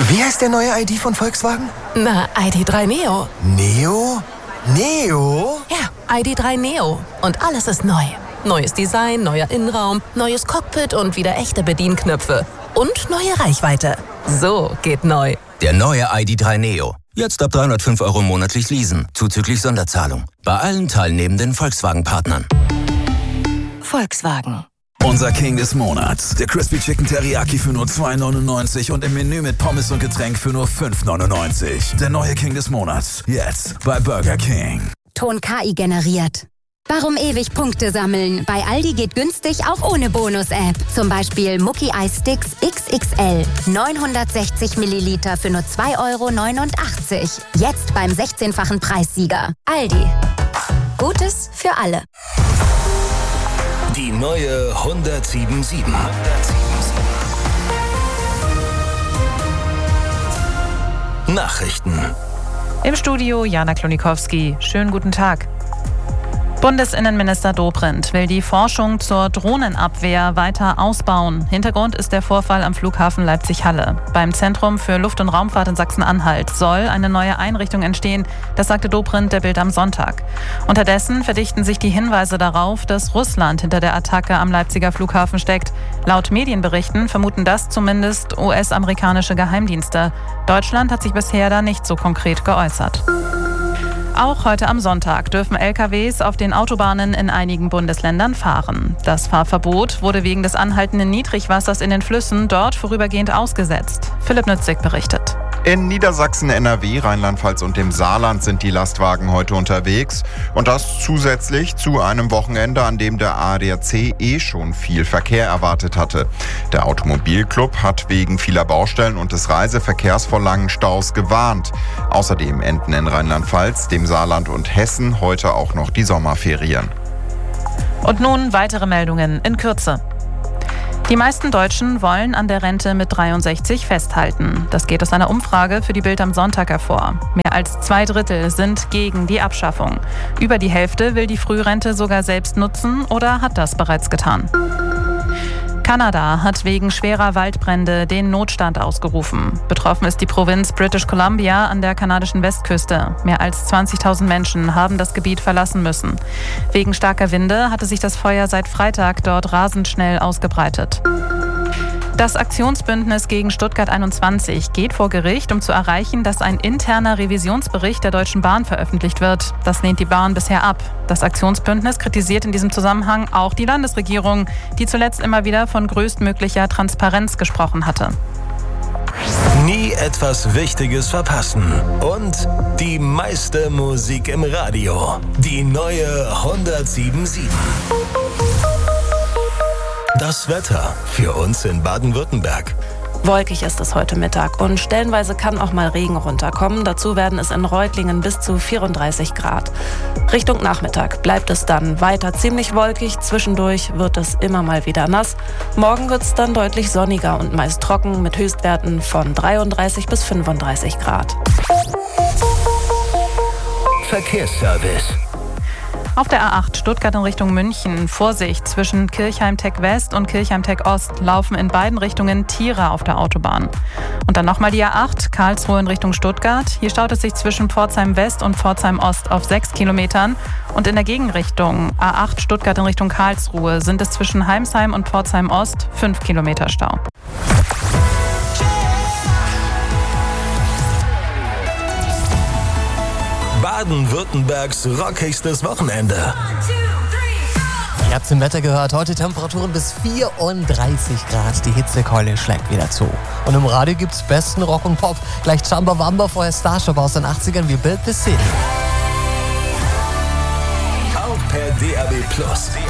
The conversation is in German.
Wie heißt der neue ID von Volkswagen? Na, ID.3 Neo. Neo? Neo? Ja, ID.3 Neo. Und alles ist neu. Neues Design, neuer Innenraum, neues Cockpit und wieder echte Bedienknöpfe. Und neue Reichweite. So geht neu. Der neue ID.3 Neo. Jetzt ab 305 € monatlich leasen, zuzüglich Sonderzahlung. Bei allen teilnehmenden Volkswagen-Partnern. Volkswagen. Unser King des Monats. Der Crispy Chicken Teriyaki für nur 2,99 und im Menü mit Pommes und Getränk für nur 5,99. Der neue King des Monats. Jetzt bei Burger King. Ton KI generiert. Warum ewig Punkte sammeln? Bei Aldi geht günstig auch ohne Bonus-App. Zum Beispiel Mucki Eis Sticks XXL. 960 Milliliter für nur 2,89 €. Jetzt beim 16-fachen Preissieger. Aldi. Gutes für alle. Die neue 107.7. Nachrichten. Im Studio Jana Klonikowski. Schönen guten Tag. Bundesinnenminister Dobrindt will die Forschung zur Drohnenabwehr weiter ausbauen. Hintergrund ist der Vorfall am Flughafen Leipzig-Halle. Beim Zentrum für Luft- und Raumfahrt in Sachsen-Anhalt soll eine neue Einrichtung entstehen. Das sagte Dobrindt der Bild am Sonntag. Unterdessen verdichten sich die Hinweise darauf, dass Russland hinter der Attacke am Leipziger Flughafen steckt. Laut Medienberichten vermuten das zumindest US-amerikanische Geheimdienste. Deutschland hat sich bisher da nicht so konkret geäußert. Auch heute am Sonntag dürfen LKWs auf den Autobahnen in einigen Bundesländern fahren. Das Fahrverbot wurde wegen des anhaltenden Niedrigwassers in den Flüssen dort vorübergehend ausgesetzt. Philipp Nützig berichtet. In Niedersachsen, NRW, Rheinland-Pfalz und dem Saarland sind die Lastwagen heute unterwegs. Und das zusätzlich zu einem Wochenende, an dem der ADAC schon viel Verkehr erwartet hatte. Der Automobilclub hat wegen vieler Baustellen und des Reiseverkehrs vor langen Staus gewarnt. Außerdem enden in Rheinland-Pfalz, dem Saarland und Hessen heute auch noch die Sommerferien. Und nun weitere Meldungen in Kürze. Die meisten Deutschen wollen an der Rente mit 63 festhalten. Das geht aus einer Umfrage für die Bild am Sonntag hervor. Mehr als 2/3 sind gegen die Abschaffung. Über die Hälfte will die Frührente sogar selbst nutzen oder hat das bereits getan. Kanada hat wegen schwerer Waldbrände den Notstand ausgerufen. Betroffen ist die Provinz British Columbia an der kanadischen Westküste. Mehr als 20.000 Menschen haben das Gebiet verlassen müssen. Wegen starker Winde hatte sich das Feuer seit Freitag dort rasend schnell ausgebreitet. Das Aktionsbündnis gegen Stuttgart 21 geht vor Gericht, um zu erreichen, dass ein interner Revisionsbericht der Deutschen Bahn veröffentlicht wird. Das lehnt die Bahn bisher ab. Das Aktionsbündnis kritisiert in diesem Zusammenhang auch die Landesregierung, die zuletzt immer wieder von größtmöglicher Transparenz gesprochen hatte. Nie etwas Wichtiges verpassen. Und die meiste Musik im Radio. Die neue 107.7. Das Wetter für uns in Baden-Württemberg. Wolkig ist es heute Mittag und stellenweise kann auch mal Regen runterkommen. Dazu werden es in Reutlingen bis zu 34 Grad. Richtung Nachmittag bleibt es dann weiter ziemlich wolkig. Zwischendurch wird es immer mal wieder nass. Morgen wird es dann deutlich sonniger und meist trocken mit Höchstwerten von 33 bis 35 Grad. Verkehrsservice. Auf der A8 Stuttgart in Richtung München, Vorsicht, zwischen Kirchheim-Tech West und Kirchheim-Tech Ost laufen in beiden Richtungen Tiere auf der Autobahn. Und dann nochmal die A8 Karlsruhe in Richtung Stuttgart. Hier staut es sich zwischen Pforzheim West und Pforzheim Ost auf 6 Kilometern. Und in der Gegenrichtung A8 Stuttgart in Richtung Karlsruhe sind es zwischen Heimsheim und Pforzheim Ost 5 Kilometer Stau. Baden-Württembergs rockigstes Wochenende. Ihr habt im Wetter gehört, heute Temperaturen bis 34 Grad. Die Hitzekeule schlägt wieder zu. Und im Radio gibt's besten Rock und Pop. Gleich Chamba Wamba, vorher Starship aus den 80ern. Wir Build the City. Auch per DAB+.